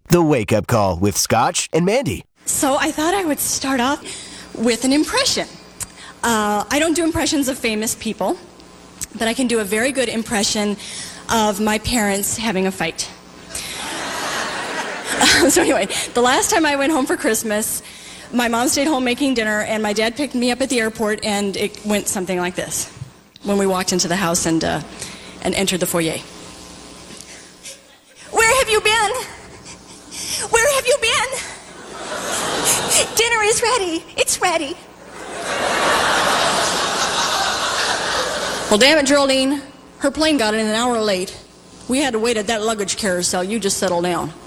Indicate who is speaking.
Speaker 1: The Wake Up Call with Scotch and Mandy.
Speaker 2: So I thought I would start off with an impression. I don't do impressions of famous people, but I can do a very good impression of my parents having a fight. So anyway, the last time I went home for Christmas, my mom stayed home making dinner, and my dad picked me up at the airport, and it went something like this when we walked into the house and entered the foyer. Where have you been? Where have you been? Dinner is ready. It's ready. Well, damn it, Geraldine. Her plane got in an hour late. We had to wait at that luggage carousel. You just settle down.